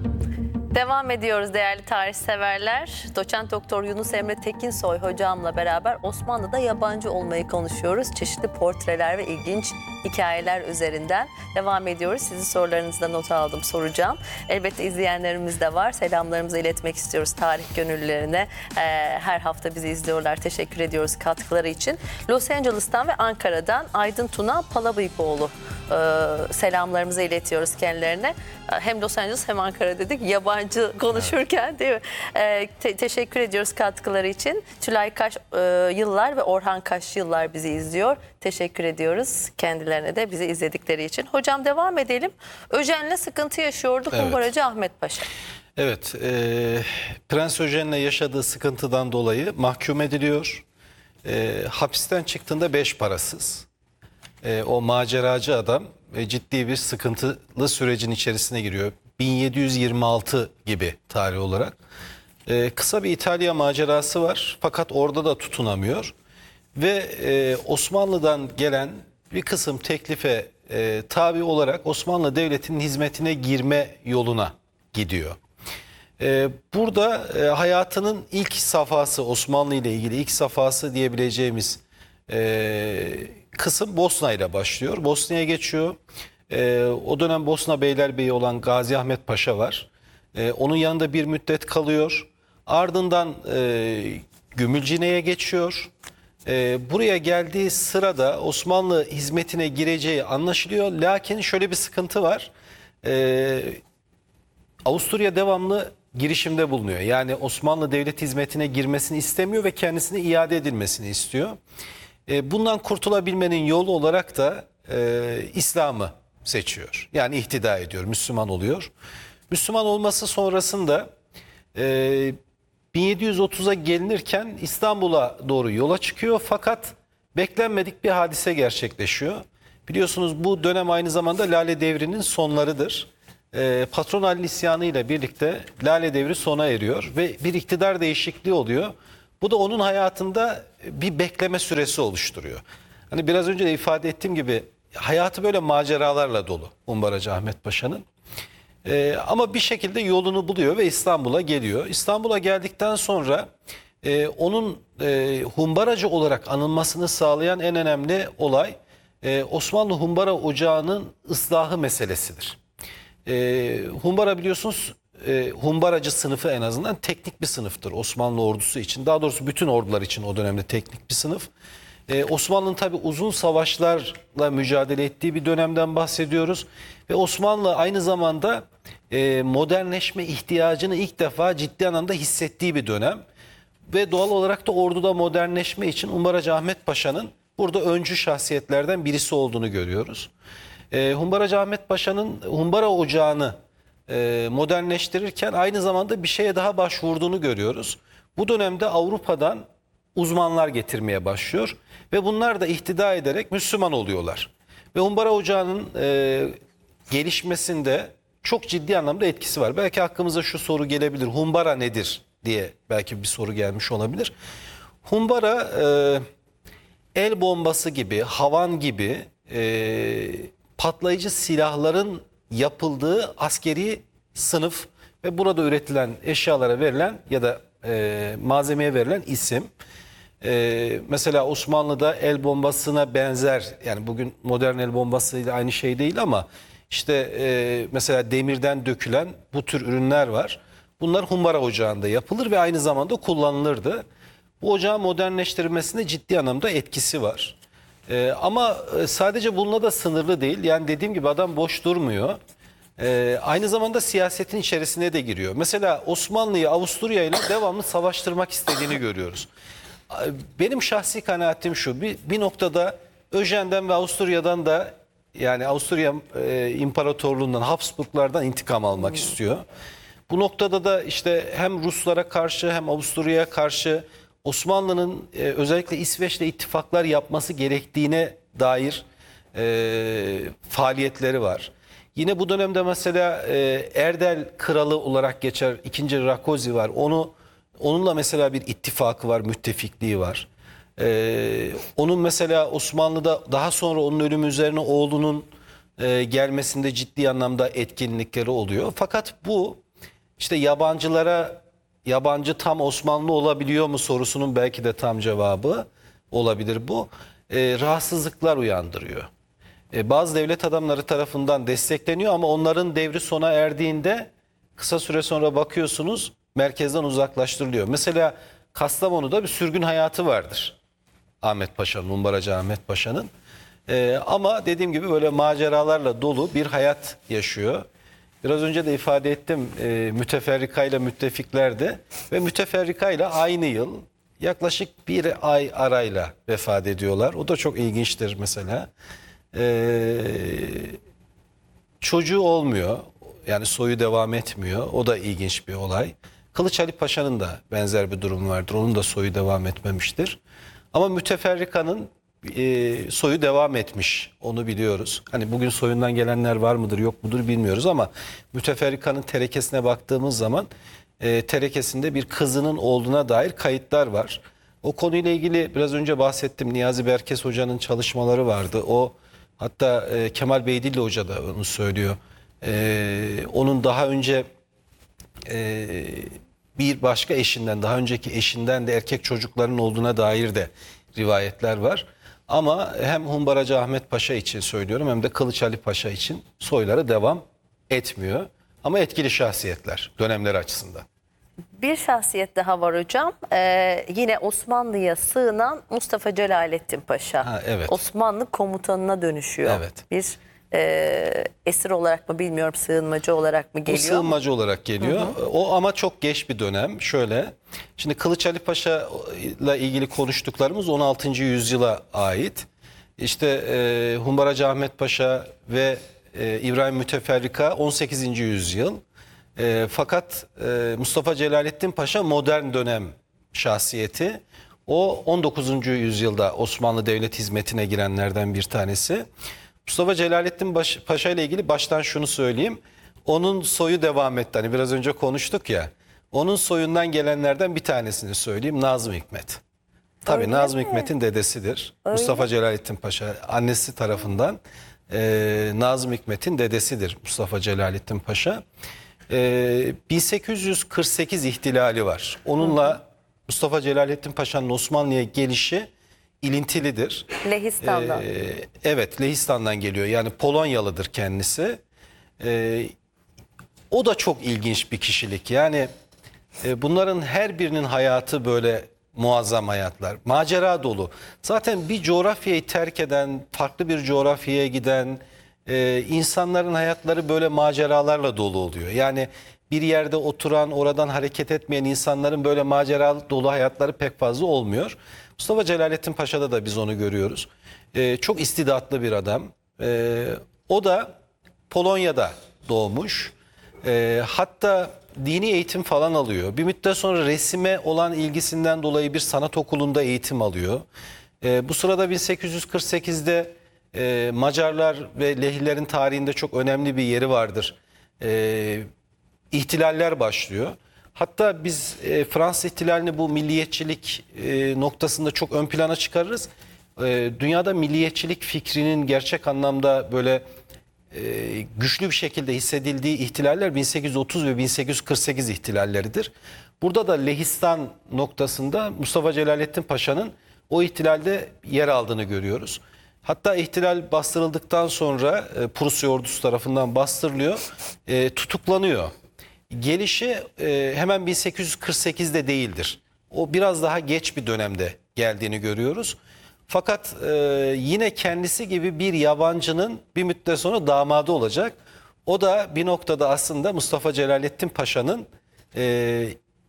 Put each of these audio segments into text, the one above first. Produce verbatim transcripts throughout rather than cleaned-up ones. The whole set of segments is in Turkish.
Devam ediyoruz değerli tarih severler. Doçent Doktor Yunus Emre Tekinsoy hocamla beraber Osmanlı'da yabancı olmayı konuşuyoruz. Çeşitli portreler ve ilginç hikayeler üzerinden devam ediyoruz. Sizin sorularınızı da not aldım, soracağım. Elbette izleyenlerimiz de var. Selamlarımızı iletmek istiyoruz tarih gönüllülerine. Ee, her hafta bizi izliyorlar. Teşekkür ediyoruz katkıları için. Los Angeles'tan ve Ankara'dan Aydın Tuna Palabıyıkoğlu e, selamlarımızı iletiyoruz kendilerine. Hem Los Angeles hem Ankara dedik. Yabancı konuşurken değil mi? Ee, te- teşekkür ediyoruz katkıları için. Tülay Kaş e, yıllar ve Orhan Kaş yıllar bizi izliyor. Teşekkür ediyoruz kendilerine de bizi izledikleri için. Hocam devam edelim. Öjen'le sıkıntı yaşıyordu Evet. Kumbaracı Ahmet Paşa. Evet, e, Prens Öjen'le yaşadığı sıkıntıdan dolayı mahkum ediliyor. E, hapisten çıktığında beş parasız. E, o maceracı adam e, ciddi bir sıkıntılı sürecin içerisine giriyor. bin yedi yüz yirmi altı gibi tarih olarak. E, kısa bir İtalya macerası var fakat orada da tutunamıyor. Ve e, Osmanlı'dan gelen bir kısım teklife e, tabi olarak Osmanlı Devleti'nin hizmetine girme yoluna gidiyor. Ee, burada e, hayatının ilk safhası, Osmanlı ile ilgili ilk safhası diyebileceğimiz e, kısım Bosna ile başlıyor. Bosna'ya geçiyor. E, o dönem Bosna Beylerbeyi olan Gazi Ahmet Paşa var. E, onun yanında bir müddet kalıyor. Ardından e, Gümülcine'ye geçiyor. E, buraya geldiği sırada Osmanlı hizmetine gireceği anlaşılıyor. Lakin şöyle bir sıkıntı var. E, Avusturya devamlı girişimde bulunuyor. Yani Osmanlı Devlet hizmetine girmesini istemiyor ve kendisine iade edilmesini istiyor. E, bundan kurtulabilmenin yolu olarak da e, İslam'ı seçiyor. Yani ihtida ediyor, Müslüman oluyor. Müslüman olması sonrasında e, bin yedi yüz otuza gelinirken İstanbul'a doğru yola çıkıyor. Fakat beklenmedik bir hadise gerçekleşiyor. Biliyorsunuz bu dönem aynı zamanda Lale Devri'nin sonlarıdır. E, Patron Ali'nin isyanı ile birlikte Lale Devri sona eriyor ve bir iktidar değişikliği oluyor. Bu da onun hayatında bir bekleme süresi oluşturuyor. Hani biraz önce de ifade ettiğim gibi hayatı böyle maceralarla dolu Humbaracı Ahmet Paşa'nın. E, ama bir şekilde yolunu buluyor ve İstanbul'a geliyor. İstanbul'a geldikten sonra e, onun e, Humbaracı olarak anılmasını sağlayan en önemli olay e, Osmanlı Humbara Ocağı'nın ıslahı meselesidir. E, Humbara biliyorsunuz e, Humbaracı sınıfı en azından teknik bir sınıftır Osmanlı ordusu için. Daha doğrusu bütün ordular için o dönemde teknik bir sınıf. E, Osmanlı'nın tabi uzun savaşlarla mücadele ettiği bir dönemden bahsediyoruz. Ve Osmanlı aynı zamanda e, modernleşme ihtiyacını ilk defa ciddi anlamda hissettiği bir dönem. Ve doğal olarak da orduda modernleşme için Humbaracı Ahmet Paşa'nın burada öncü şahsiyetlerden birisi olduğunu görüyoruz. E, Humbaracı Ahmet Paşa'nın Humbara Ocağı'nı e, modernleştirirken aynı zamanda bir şeye daha başvurduğunu görüyoruz. Bu dönemde Avrupa'dan uzmanlar getirmeye başlıyor ve bunlar da ihtida ederek Müslüman oluyorlar. Ve Humbara Ocağı'nın e, gelişmesinde çok ciddi anlamda etkisi var. Belki aklımıza şu soru gelebilir, Humbara nedir diye belki bir soru gelmiş olabilir. Humbara e, el bombası gibi, havan gibi e, patlayıcı silahların yapıldığı askeri sınıf ve burada üretilen eşyalara verilen ya da e, malzemeye verilen isim. E, mesela Osmanlı'da el bombasına benzer, yani bugün modern el bombasıyla aynı şey değil ama işte e, mesela demirden dökülen bu tür ürünler var. Bunlar Humbara Ocağı'nda yapılır ve aynı zamanda kullanılırdı. Bu ocağın modernleştirilmesinde ciddi anlamda etkisi var. Ee, ama sadece bununla da sınırlı değil. Yani dediğim gibi adam boş durmuyor. Ee, aynı zamanda siyasetin içerisine de giriyor. Mesela Osmanlı'yı Avusturya ile devamlı savaştırmak istediğini görüyoruz. Benim şahsi kanaatim şu. Bir, bir noktada Öjen'den ve Avusturya'dan da, yani Avusturya e, İmparatorluğundan, Habsburglardan intikam almak istiyor. Bu noktada da işte hem Ruslara karşı hem Avusturya'ya karşı Osmanlı'nın e, özellikle İsveç'le ittifaklar yapması gerektiğine dair e, faaliyetleri var. Yine bu dönemde mesela e, Erdel Kralı olarak geçer ikinci Rakozi var. Onu onunla mesela bir ittifakı var, müttefikliği var. E, onun mesela Osmanlı'da daha sonra onun ölümü üzerine oğlunun e, gelmesinde ciddi anlamda etkinlikleri oluyor. Fakat bu işte yabancılara, yabancı tam Osmanlı olabiliyor mu sorusunun belki de tam cevabı olabilir bu. E, rahatsızlıklar uyandırıyor. E, bazı devlet adamları tarafından destekleniyor ama onların devri sona erdiğinde kısa süre sonra bakıyorsunuz merkezden uzaklaştırılıyor. Mesela Kastamonu'da bir sürgün hayatı vardır. Ahmet Paşa'nın, Humbaracı Ahmet Paşa'nın. Ee, ama dediğim gibi böyle maceralarla dolu bir hayat yaşıyor. Biraz önce de ifade ettim e, müteferrikayla müttefiklerde ve müteferrikayla aynı yıl yaklaşık bir ay arayla vefat ediyorlar. O da çok ilginçtir mesela. Ee, çocuğu olmuyor. Yani soyu devam etmiyor. O da ilginç bir olay. Kılıç Ali Paşa'nın da benzer bir durum vardır. Onun da soyu devam etmemiştir. Ama müteferrikanın e, soyu devam etmiş. Onu biliyoruz. Hani bugün soyundan gelenler var mıdır yok mudur bilmiyoruz ama müteferrikanın terekesine baktığımız zaman e, terekesinde bir kızının olduğuna dair kayıtlar var. O konuyla ilgili biraz önce bahsettim. Niyazi Berkes Hoca'nın çalışmaları vardı. O hatta e, Kemal Beydilli Hoca da onu söylüyor. E, onun daha önce e, bir başka eşinden, daha önceki eşinden de erkek çocukların olduğuna dair de rivayetler var. Ama hem Humbaracı Ahmet Paşa için söylüyorum hem de Kılıç Ali Paşa için soyları devam etmiyor. Ama etkili şahsiyetler dönemleri açısından. Bir şahsiyet daha var hocam. Ee, yine Osmanlı'ya sığınan Mustafa Celalettin Paşa. Ha, evet. Osmanlı komutanına dönüşüyor. Evet. Bir e, esir olarak mı bilmiyorum, sığınmacı olarak mı O geliyor? sığınmacı olarak geliyor. Hı hı. O ama çok geç bir dönem. Şöyle, şimdi Kılıç Ali Paşa ile ilgili konuştuklarımız on altıncı yüzyıla ait. İşte e, Humbaracı Ahmet Paşa ve e, İbrahim Müteferrika on sekizinci yüzyıl. E, fakat e, Mustafa Celalettin Paşa modern dönem şahsiyeti. O on dokuzuncu yüzyılda Osmanlı Devlet hizmetine girenlerden bir tanesi. Mustafa Celalettin Paşa ile ilgili baştan şunu söyleyeyim. Onun soyu devam etti. Hani biraz önce konuştuk ya. Onun soyundan gelenlerden bir tanesini söyleyeyim. Nazım Hikmet. Tabii Öyle Nazım mi? Hikmet'in dedesidir. Öyle. Mustafa Celalettin Paşa annesi tarafından e, Nazım Hikmet'in dedesidir Mustafa Celalettin Paşa. E, bin sekiz yüz kırk sekiz ihtilali var. Onunla Mustafa Celalettin Paşa'nın Osmanlı'ya gelişi ilintilidir. Lehistan'dan. Ee, evet, Lehistan'dan geliyor. Yani Polonyalıdır kendisi. Ee, o da çok ilginç bir kişilik. Yani e, bunların her birinin hayatı böyle muazzam hayatlar. Macera dolu. Zaten bir coğrafyayı terk eden, farklı bir coğrafyaya giden e, insanların hayatları böyle maceralarla dolu oluyor. Yani bir yerde oturan, oradan hareket etmeyen insanların böyle macera dolu hayatları pek fazla olmuyor. Mustafa Celalettin Paşa'da da biz onu görüyoruz. Ee, çok istidatlı bir adam. Ee, o da Polonya'da doğmuş. Ee, hatta dini eğitim falan alıyor. Bir müddet sonra resime olan ilgisinden dolayı bir sanat okulunda eğitim alıyor. Ee, bu sırada bin sekiz yüz kırk sekizde e, Macarlar ve Lehilerin tarihinde çok önemli bir yeri vardır. Ee, ihtilaller başlıyor. Hatta biz e, Fransız ihtilalini bu milliyetçilik e, noktasında çok ön plana çıkarırız. E, dünyada milliyetçilik fikrinin gerçek anlamda böyle e, güçlü bir şekilde hissedildiği ihtilaller bin sekiz yüz otuz ve bin sekiz yüz kırk sekiz ihtilalleridir. Burada da Lehistan noktasında Mustafa Celalettin Paşa'nın o ihtilalde yer aldığını görüyoruz. Hatta ihtilal bastırıldıktan sonra e, Prusya ordusu tarafından bastırılıyor, e, tutuklanıyor. Gelişi e, hemen bin sekiz yüz kırk sekizde değildir. O biraz daha geç bir dönemde geldiğini görüyoruz. Fakat e, yine kendisi gibi bir yabancının bir müddet sonra damadı olacak. O da bir noktada aslında Mustafa Celalettin Paşa'nın e,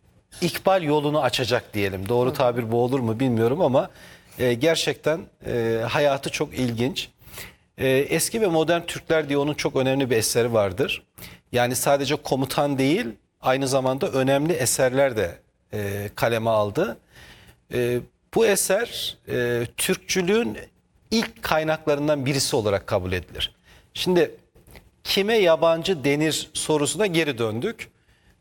ikbal yolunu açacak diyelim. Doğru tabir bu olur mu bilmiyorum ama e, gerçekten e, hayatı çok ilginç. E, Eski ve Modern Türkler diye onun çok önemli bir eseri vardır. Yani sadece komutan değil, aynı zamanda önemli eserler de e, kaleme aldı. E, bu eser e, Türkçülüğün ilk kaynaklarından birisi olarak kabul edilir. Şimdi kime yabancı denir sorusuna geri döndük.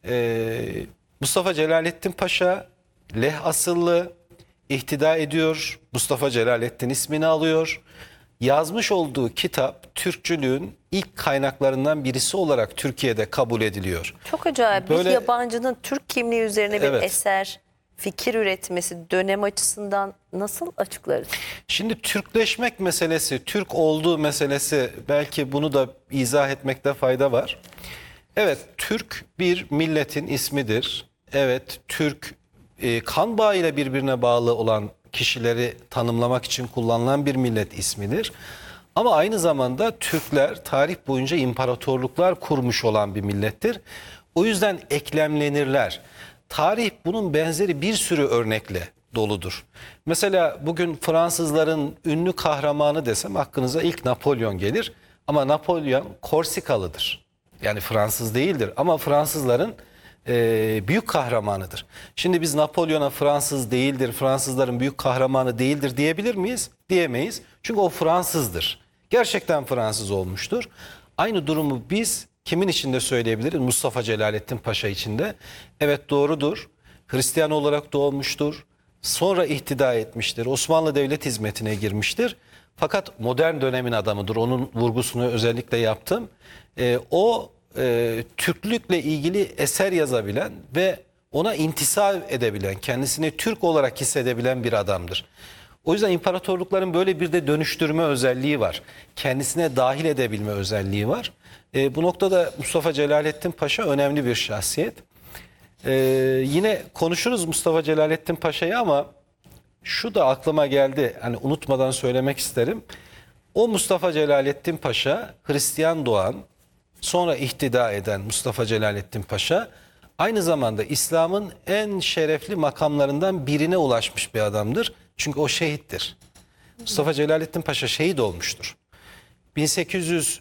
E, Mustafa Celalettin Paşa, Leh asıllı, ihtida ediyor. Mustafa Celalettin ismini alıyor. Yazmış olduğu kitap Türkçülüğün ilk kaynaklarından birisi olarak Türkiye'de kabul ediliyor. Çok acayip. Böyle- Bir yabancının Türk kimliği üzerine bir Evet. eser, fikir üretmesi dönem açısından nasıl açıklarız? Şimdi Türkleşmek meselesi, Türk olduğu meselesi, belki bunu da izah etmekte fayda var. Evet, Türk bir milletin ismidir. Evet, Türk e, kan bağıyla birbirine bağlı olan kişileri tanımlamak için kullanılan bir millet ismidir. Ama aynı zamanda Türkler tarih boyunca imparatorluklar kurmuş olan bir millettir. O yüzden eklemlenirler. Tarih bunun benzeri bir sürü örnekle doludur. Mesela bugün Fransızların ünlü kahramanı desem aklınıza ilk Napolyon gelir. Ama Napolyon Korsikalıdır. Yani Fransız değildir ama Fransızların e, büyük kahramanıdır. Şimdi biz Napolyon'a Fransız değildir, Fransızların büyük kahramanı değildir diyebilir miyiz? Diyemeyiz. Çünkü o Fransızdır. Gerçekten Fransız olmuştur. Aynı durumu biz kimin içinde söyleyebiliriz? Mustafa Celalettin Paşa içinde. Evet, doğrudur. Hristiyan olarak doğmuştur. Sonra ihtida etmiştir. Osmanlı Devlet hizmetine girmiştir. Fakat modern dönemin adamıdır. Onun vurgusunu özellikle yaptım. Ee, o e, Türklükle ilgili eser yazabilen ve ona intisap edebilen, kendisini Türk olarak hissedebilen bir adamdır. O yüzden imparatorlukların böyle bir de dönüştürme özelliği var. Kendisine dahil edebilme özelliği var. E, bu noktada Mustafa Celalettin Paşa önemli bir şahsiyet. E, yine konuşuruz Mustafa Celalettin Paşa'yı ama şu da aklıma geldi. Hani unutmadan söylemek isterim. O Mustafa Celalettin Paşa, Hristiyan doğan, sonra ihtida eden Mustafa Celalettin Paşa, aynı zamanda İslam'ın en şerefli makamlarından birine ulaşmış bir adamdır. Çünkü o şehittir. Mustafa Celalettin Paşa şehit olmuştur. bin sekiz yüz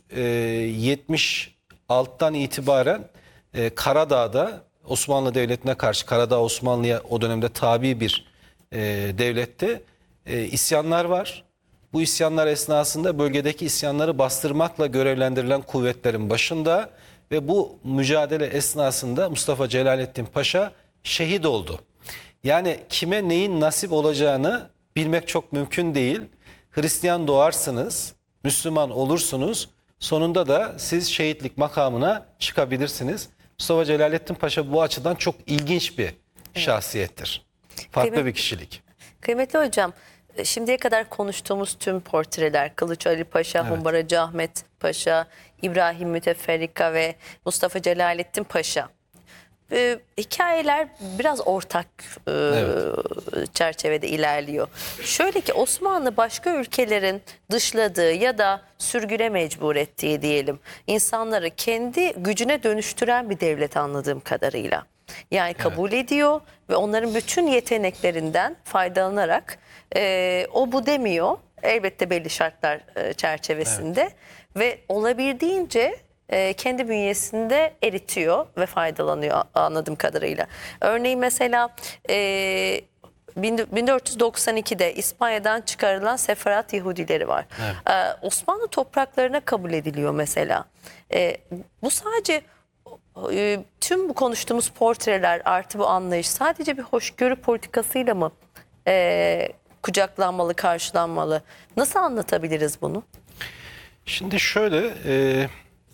yetmiş altıdan itibaren e, Karadağ'da Osmanlı Devleti'ne karşı, Karadağ Osmanlı'ya o dönemde tabi bir e, devlette e, isyanlar var. Bu isyanlar esnasında bölgedeki isyanları bastırmakla görevlendirilen kuvvetlerin başında ve bu mücadele esnasında Mustafa Celalettin Paşa şehit oldu. Yani kime neyin nasip olacağını bilmek çok mümkün değil. Hristiyan doğarsınız, Müslüman olursunuz, sonunda da siz şehitlik makamına çıkabilirsiniz. Mustafa Celalettin Paşa bu açıdan çok ilginç bir şahsiyettir. Farklı Kıymet- bir kişilik. Kıymetli hocam, şimdiye kadar konuştuğumuz tüm portreler, Kılıç Ali Paşa, Evet. Humbaracı Ahmet Paşa, İbrahim Müteferrika ve Mustafa Celalettin Paşa. Ee, hikayeler biraz ortak e, Evet. çerçevede ilerliyor. Şöyle ki Osmanlı başka ülkelerin dışladığı ya da sürgüne mecbur ettiği diyelim insanları kendi gücüne dönüştüren bir devlet anladığım kadarıyla. Yani kabul ediyor ve onların bütün yeteneklerinden faydalanarak e, o bu demiyor. Elbette belli şartlar e, çerçevesinde ve olabildiğince e, kendi bünyesinde eritiyor ve faydalanıyor anladığım kadarıyla. Örneğin mesela e, bin dört yüz doksan ikide İspanya'dan çıkarılan Sefarat Yahudileri var. Evet. E, Osmanlı topraklarına kabul ediliyor mesela. E, bu sadece e, tüm bu konuştuğumuz portreler artı bu anlayış sadece bir hoşgörü politikasıyla mı e, kucaklanmalı, karşılanmalı? Nasıl anlatabiliriz bunu? Şimdi şöyle, e,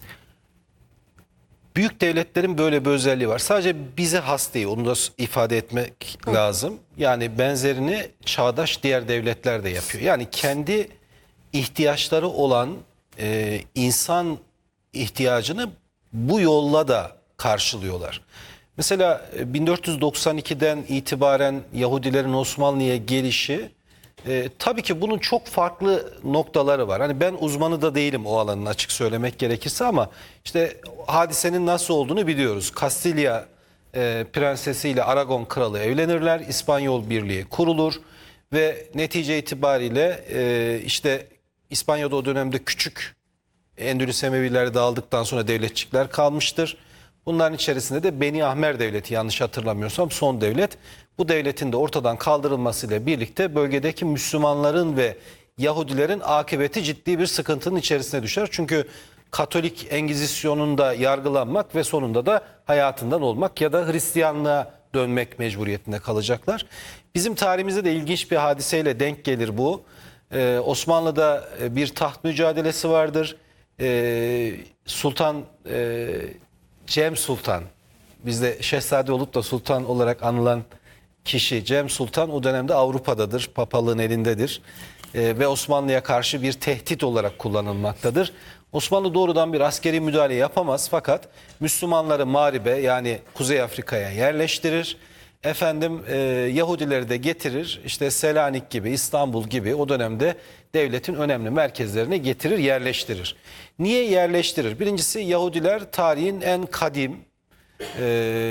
büyük devletlerin böyle bir özelliği var. Sadece bize has değil, onu da ifade etmek Hı. lazım. Yani benzerini çağdaş diğer devletler de yapıyor. Yani kendi ihtiyaçları olan e, insan ihtiyacını bu yolla da karşılıyorlar. Mesela bin dört yüz doksan ikiden itibaren Yahudilerin Osmanlı'ya gelişi, e, tabii ki bunun çok farklı noktaları var. Hani ben uzmanı da değilim o alanın, açık söylemek gerekirse, ama işte hadisenin nasıl olduğunu biliyoruz. Kastilya e, prensesiyle Aragon kralı evlenirler, İspanyol Birliği kurulur ve netice itibariyle e, işte İspanya'da o dönemde küçük Endülüs Emeviler dağıldıktan sonra devletçikler kalmıştır. Bunların içerisinde de Beni Ahmer Devleti, yanlış hatırlamıyorsam son devlet. Bu devletin de ortadan kaldırılmasıyla birlikte bölgedeki Müslümanların ve Yahudilerin akıbeti ciddi bir sıkıntının içerisine düşer. Çünkü Katolik Engizisyon'unda yargılanmak ve sonunda da hayatından olmak ya da Hristiyanlığa dönmek mecburiyetinde kalacaklar. Bizim tarihimizde de ilginç bir hadiseyle denk gelir bu. Ee, Osmanlı'da e, bir taht mücadelesi vardır. Ee, Sultan e, Cem Sultan, bizde şehzade olup da sultan olarak anılan kişi Cem Sultan o dönemde Avrupa'dadır, papalığın elindedir. Ee, ve Osmanlı'ya karşı bir tehdit olarak kullanılmaktadır. Osmanlı doğrudan bir askeri müdahale yapamaz fakat Müslümanları Mağrib'e yani Kuzey Afrika'ya yerleştirir. Efendim e, Yahudileri de getirir, işte Selanik gibi, İstanbul gibi o dönemde devletin önemli merkezlerine getirir, yerleştirir. Niye yerleştirir? Birincisi Yahudiler tarihin en kadim, e,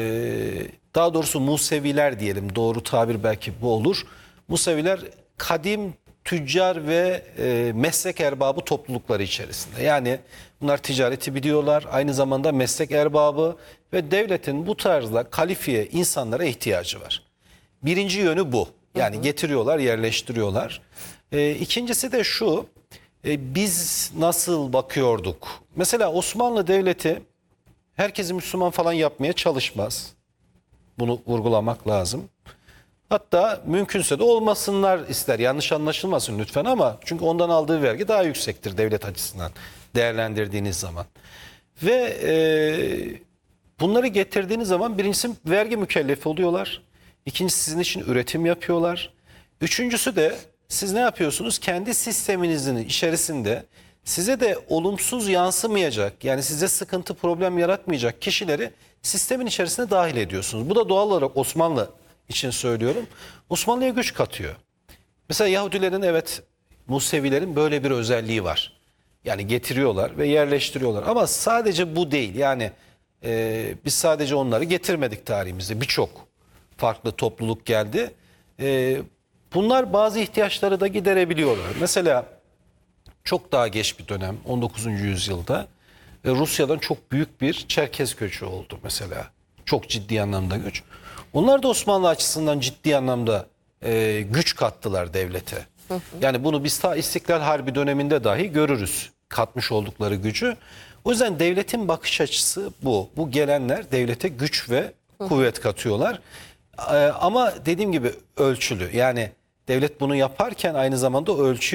daha doğrusu Museviler diyelim, doğru tabir belki bu olur. Museviler kadim tüccar ve e, meslek erbabı toplulukları içerisinde. Yani bunlar ticareti biliyorlar, aynı zamanda meslek erbabı ve devletin bu tarzda kalifiye insanlara ihtiyacı var. Birinci yönü bu. Yani hı hı. getiriyorlar, yerleştiriyorlar. E, ikincisi de şu, e, biz nasıl bakıyorduk? Mesela Osmanlı Devleti herkesi Müslüman falan yapmaya çalışmaz. Bunu vurgulamak lazım. Hatta mümkünse de olmasınlar ister. Yanlış anlaşılmasın lütfen ama çünkü ondan aldığı vergi daha yüksektir devlet açısından değerlendirdiğiniz zaman. Ve e, bunları getirdiğiniz zaman birincisi vergi mükellefi oluyorlar. İkincisi sizin için üretim yapıyorlar. Üçüncüsü de siz ne yapıyorsunuz? Kendi sisteminizin içerisinde size de olumsuz yansımayacak, yani size sıkıntı problem yaratmayacak kişileri sistemin içerisine dahil ediyorsunuz. Bu da doğal olarak Osmanlı için söylüyorum. Osmanlı'ya güç katıyor. Mesela Yahudilerin, evet, Musevilerin böyle bir özelliği var. Yani getiriyorlar ve yerleştiriyorlar. Ama sadece bu değil. Yani e, biz sadece onları getirmedik tarihimizde. Birçok farklı topluluk geldi. E, bunlar bazı ihtiyaçları da giderebiliyorlar. Mesela çok daha geç bir dönem, on dokuzuncu yüzyılda e, Rusya'dan çok büyük bir Çerkez göçü oldu mesela. Çok ciddi anlamda göç. Onlar da Osmanlı açısından ciddi anlamda e, güç kattılar devlete. Hı hı. Yani bunu biz ta İstiklal Harbi döneminde dahi görürüz. Katmış oldukları gücü. O yüzden devletin bakış açısı bu. Bu gelenler devlete güç ve hı hı. kuvvet katıyorlar. E, ama dediğim gibi ölçülü. Yani devlet bunu yaparken aynı zamanda ölçü